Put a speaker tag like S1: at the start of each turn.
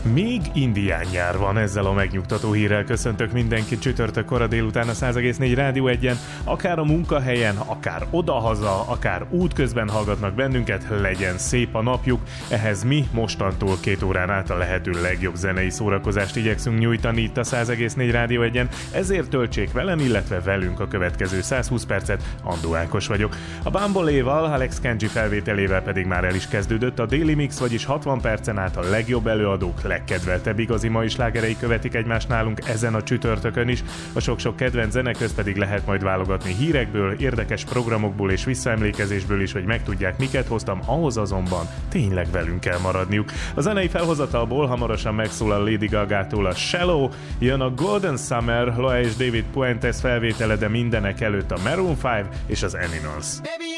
S1: Még indián nyár van, ezzel a megnyugtató hírrel köszöntök mindenkit csütörtök kora délután a 100,4 Rádió 1-en, akár a munkahelyen, akár odahaza, akár útközben hallgatnak bennünket, legyen szép a napjuk, ehhez mi mostantól 2 órán át a lehető legjobb zenei szórakozást igyekszünk nyújtani itt a 100,4 Rádió 1-en, ezért töltsék velem, illetve velünk a következő 120 percet, Andó Ákos vagyok. A Bamboléval, Alex Kenji felvételével pedig már el is kezdődött a Daily Mix, vagyis 60 percen át a legjobb előadók legkedveltebb igazi mai slágerei követik egymást nálunk ezen a csütörtökön is. A sok-sok kedvenc zene közt pedig lehet majd válogatni hírekből, érdekes programokból és visszaemlékezésből is, hogy megtudják, miket hoztam, ahhoz azonban tényleg velünk kell maradniuk. A zenei felhozatalból hamarosan megszólal Lady Gaga-tól a Shallow, jön a Golden Summer, Loa és David Puentes felvétele, de mindenek előtt a Maroon 5 és az Animals. Baby,